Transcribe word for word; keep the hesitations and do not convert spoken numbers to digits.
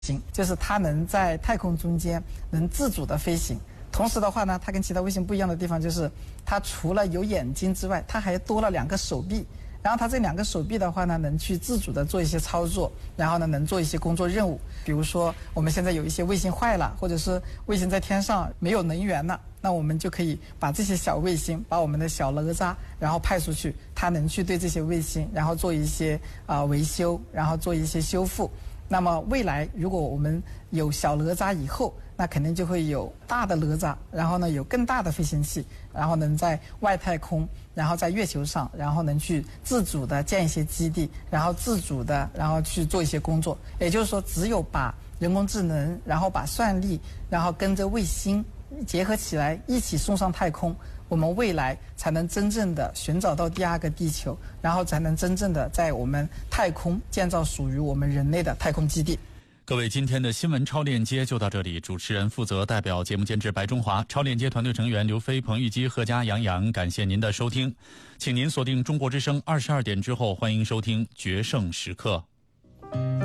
行，就是它能在太空中间能自主的飞行。同时的话呢，它跟其他卫星不一样的地方就是，它除了有眼睛之外，它还多了两个手臂。然后它这两个手臂的话呢，能去自主的做一些操作，然后呢，能做一些工作任务。比如说，我们现在有一些卫星坏了，或者是卫星在天上没有能源了，那我们就可以把这些小卫星，把我们的小哪吒，然后派出去，它能去对这些卫星，然后做一些啊、呃、维修，然后做一些修复。那么未来如果我们有小哪吒以后，那肯定就会有大的哪吒，然后呢有更大的飞行器，然后能在外太空，然后在月球上，然后能去自主的建一些基地，然后自主的然后去做一些工作。也就是说，只有把人工智能，然后把算力，然后跟着卫星结合起来，一起送上太空，我们未来才能真正的寻找到第二个地球，然后才能真正的在我们太空建造属于我们人类的太空基地。 各位，今天的新闻超链接就到这里。主持人负责代表节目监制白中华，超链接团队成员刘飞、彭玉基、贺佳、杨洋，感谢您的收听，请您锁定中国之声二十二点之后，欢迎收听决胜时刻。